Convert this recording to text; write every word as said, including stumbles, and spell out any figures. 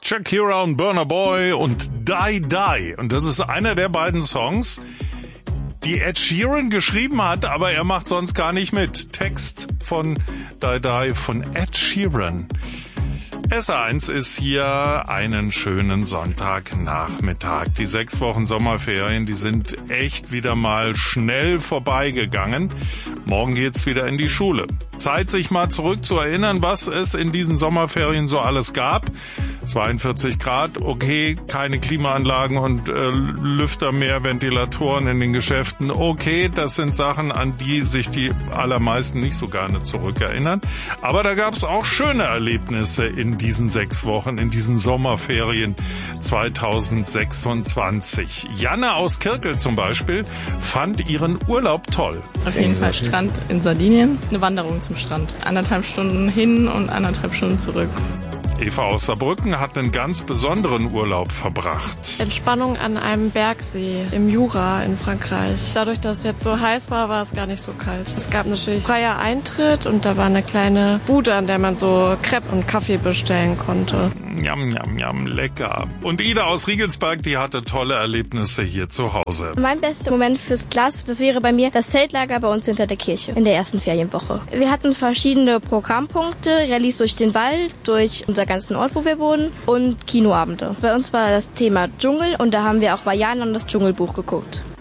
Shakira und Burna Boy und Die Die. Und das ist einer der beiden Songs, die Ed Sheeran geschrieben hat, aber er macht sonst gar nicht mit. Text von Die Die von Ed Sheeran. S eins ist hier einen schönen Sonntagnachmittag. Die sechs Wochen Sommerferien, die sind echt wieder mal schnell vorbeigegangen. Morgen geht's wieder in die Schule. Zeit, sich mal zurück zu erinnern, was es in diesen Sommerferien so alles gab. zweiundvierzig Grad, okay, keine Klimaanlagen und äh, Lüfter mehr, Ventilatoren in den Geschäften. Okay, das sind Sachen, an die sich die allermeisten nicht so gerne zurückerinnern. Aber da gab es auch schöne Erlebnisse in diesen sechs Wochen, in diesen Sommerferien zweitausendsechsundzwanzig. Janne aus Kirkel zum Beispiel fand ihren Urlaub toll. Auf jeden Fall Strand in Sardinien, eine Wanderung zum Strand. Anderthalb Stunden hin und anderthalb Stunden zurück. Eva aus Saarbrücken hat einen ganz besonderen Urlaub verbracht. Entspannung an einem Bergsee im Jura in Frankreich. Dadurch, dass es jetzt so heiß war, war es gar nicht so kalt. Es gab natürlich freier Eintritt und da war eine kleine Bude, an der man so Crepe und Kaffee bestellen konnte. Jam, jam, jam, lecker. Und Ida aus Riegelsberg, die hatte tolle Erlebnisse hier zu Hause. Mein bester Moment fürs Glas, das wäre bei mir das Zeltlager bei uns hinter der Kirche in der ersten Ferienwoche. Wir hatten verschiedene Programmpunkte, Rallyes durch den Wald, durch unser ganzen Ort, wo wir wohnen, und Kinoabende. Bei uns war das Thema Dschungel und da haben wir auch bei Jana und das Dschungelbuch geguckt.